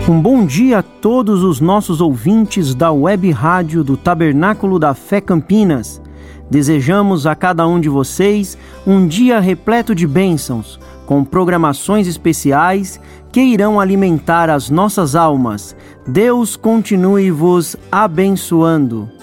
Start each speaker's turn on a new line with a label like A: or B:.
A: Um bom dia a todos os nossos ouvintes da Web Rádio do Tabernáculo da Fé Campinas. Desejamos a cada um de vocês um dia repleto de bênçãos, com programações especiais que irão alimentar as nossas almas. Deus continue vos abençoando.